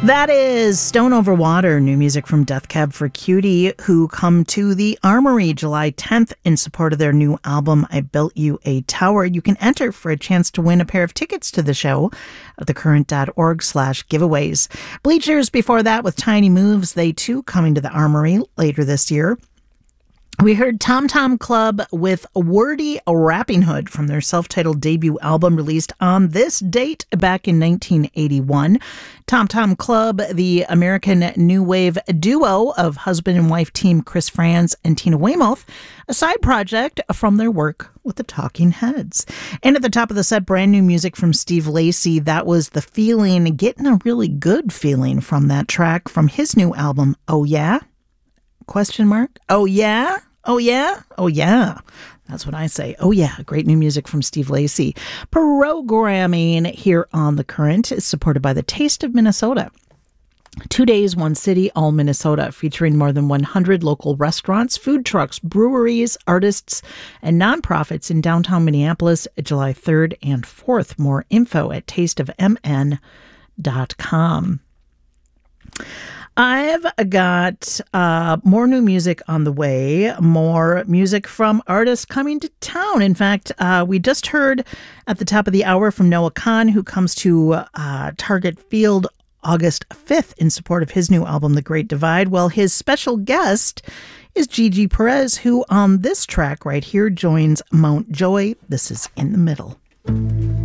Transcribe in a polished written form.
That is Stone Over Water, new music from Death Cab for Cutie, who come to the Armory July 10th in support of their new album, I Built You a Tower. You can enter for a chance to win a pair of tickets to the show at thecurrent.org/giveaways. Bleachers before that with Tiny Moves, they too coming to the Armory later this year. We heard Tom Tom Club with Wordy Rapping Hood from their self-titled debut album released on this date back in 1981. Tom Tom Club, the American new wave duo of husband and wife team Chris Frantz and Tina Weymouth, a side project from their work with the Talking Heads. And at the top of the set, brand new music from Steve Lacy. That was The Feeling, getting a really good feeling from that track from his new album, Oh Yeah? Question mark? Oh, yeah? Oh, yeah? Oh, yeah. That's what I say. Oh, yeah. Great new music from Steve Lacy. Programming here on The Current is supported by the Taste of Minnesota. 2 days, one city, all Minnesota, featuring more than 100 local restaurants, food trucks, breweries, artists, and nonprofits in downtown Minneapolis, July 3rd and 4th. More info at tasteofmn.com. I've got more new music on the way, more music from artists coming to town. In fact, we just heard at the top of the hour from Noah Kahan, who comes to Target Field August 5th in support of his new album, The Great Divide. Well, his special guest is Gigi Perez, who on this track right here joins Mount Joy. This is In the Middle.